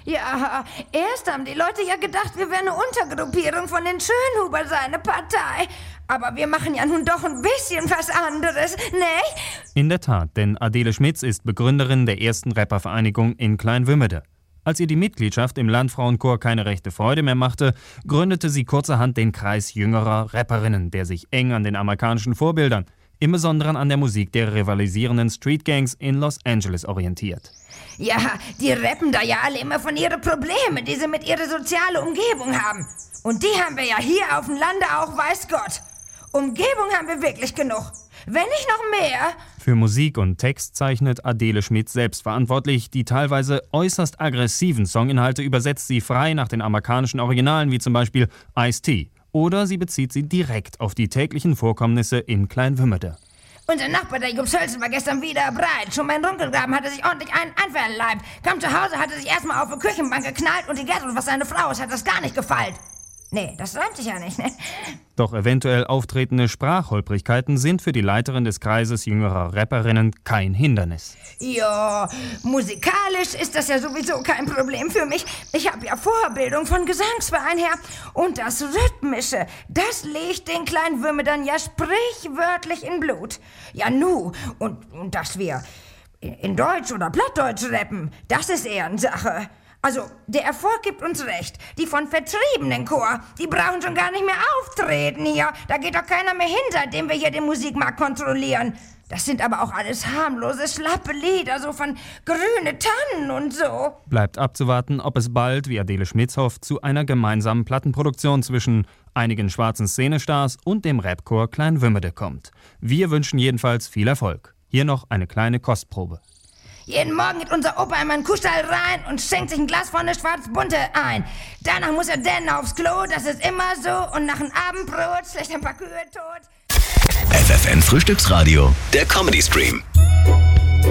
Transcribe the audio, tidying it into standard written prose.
Ja, erst haben die Leute ja gedacht, wir wären eine Untergruppierung von den Schönhuber, seine Partei. Aber wir machen ja nun doch ein bisschen was anderes, nicht? In der Tat, denn Adele Schmitz ist Begründerin der ersten Rappervereinigung in Kleinwümmede. Als ihr die Mitgliedschaft im Landfrauenchor keine rechte Freude mehr machte, gründete sie kurzerhand den Kreis jüngerer Rapperinnen, der sich eng an den amerikanischen Vorbildern, im Besonderen an der Musik der rivalisierenden Streetgangs in Los Angeles orientiert. Ja, die rappen da ja alle immer von ihren Problemen, die sie mit ihrer sozialen Umgebung haben. Und die haben wir ja hier auf dem Lande auch, weiß Gott. Umgebung haben wir wirklich genug. Wenn nicht noch mehr. Für Musik und Text zeichnet Adele Schmitz selbst verantwortlich. Die teilweise äußerst aggressiven Songinhalte übersetzt sie frei nach den amerikanischen Originalen, wie zum Beispiel Ice-T. Oder sie bezieht sie direkt auf die täglichen Vorkommnisse in Kleinwümmede. Unser Nachbar, der Jobs Hölzen, war gestern wieder breit. Schon beim Runkelgraben hatte sich ordentlich einen einverleibt. Kam zu Hause, hatte sich erstmal auf die Küchenbank geknallt und die Gärtnerin, was seine Frau ist, hat das gar nicht gefallen. Nee, das reimt sich ja nicht, ne? Doch eventuell auftretende Sprachholprigkeiten sind für die Leiterin des Kreises jüngerer Rapperinnen kein Hindernis. Ja, musikalisch ist das ja sowieso kein Problem für mich. Ich habe ja Vorbildung von Gesangsverein her. Und das Rhythmische, das legt den Kleinwürmedern ja sprichwörtlich in Blut. Ja, nu, und dass wir in Deutsch oder Plattdeutsch rappen, das ist eher eine Sache. Also, der Erfolg gibt uns recht. Die von vertriebenen Chor, die brauchen schon gar nicht mehr auftreten hier. Da geht doch keiner mehr hin, seitdem wir hier den Musikmarkt kontrollieren. Das sind aber auch alles harmlose, schlappe Lieder, so von grüne Tannen und so. Bleibt abzuwarten, ob es bald, wie Adele Schmitz hofft, zu einer gemeinsamen Plattenproduktion zwischen einigen schwarzen Szenestars und dem Rapchor Kleinwümmede kommt. Wir wünschen jedenfalls viel Erfolg. Hier noch eine kleine Kostprobe. Jeden Morgen geht unser Opa in meinen Kuhstall rein und schenkt sich ein Glas von der Schwarzbunte ein. Danach muss er dann aufs Klo, das ist immer so. Und nach dem Abendbrot schlägt ein paar Kühe tot. FFN Frühstücksradio, der Comedy Stream.